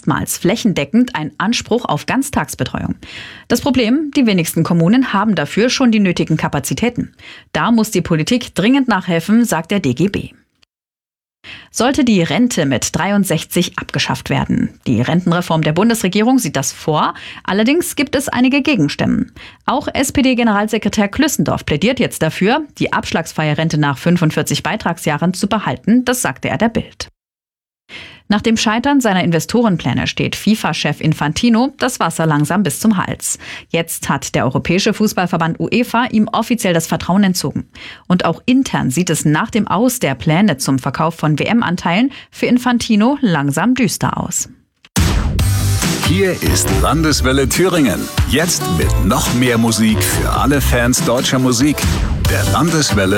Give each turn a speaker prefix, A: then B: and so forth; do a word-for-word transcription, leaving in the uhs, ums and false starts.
A: erstmals flächendeckend ein Anspruch auf Ganztagsbetreuung. Das Problem, die wenigsten Kommunen haben dafür schon die nötigen Kapazitäten. Da muss die Politik dringend nachhelfen, sagt der D G B. Sollte die Rente mit dreiundsechzig abgeschafft werden? Die Rentenreform der Bundesregierung sieht das vor. Allerdings gibt es einige Gegenstimmen. Auch S P D-Generalsekretär Klüssendorf plädiert jetzt dafür, die abschlagsfreie Rente nach fünfundvierzig Beitragsjahren zu behalten. Das sagte er der Bild. Nach dem Scheitern seiner Investorenpläne steht FIFA-Chef Infantino das Wasser langsam bis zum Hals. Jetzt hat der Europäische Fußballverband UEFA ihm offiziell das Vertrauen entzogen. Und auch intern sieht es nach dem Aus der Pläne zum Verkauf von W M-Anteilen für Infantino langsam düster aus.
B: Hier ist Landeswelle Thüringen. Jetzt mit noch mehr Musik für alle Fans deutscher Musik. Der Landeswelle